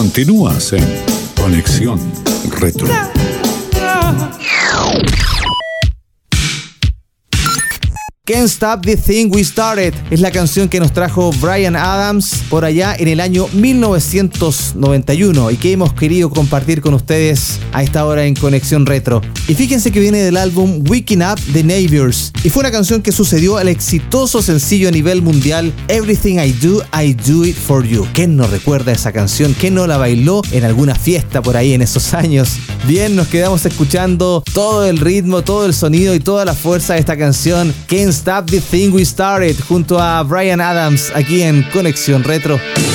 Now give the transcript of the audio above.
Continúas en Conexión Retro. Can't Stop the Thing We Started es la canción que nos trajo Bryan Adams por allá en el año 1991 y que hemos querido compartir con ustedes a esta hora en Conexión Retro. Y fíjense que viene del álbum Waking Up the Neighbors y fue una canción que sucedió al exitoso sencillo a nivel mundial Everything I Do It For You. ¿Quién no recuerda esa canción? ¿Quién no la bailó en alguna fiesta por ahí en esos años? Bien, nos quedamos escuchando todo el ritmo, todo el sonido y toda la fuerza de esta canción Can't Stop the Thing We Started junto a Bryan Adams aquí en Conexión Retro.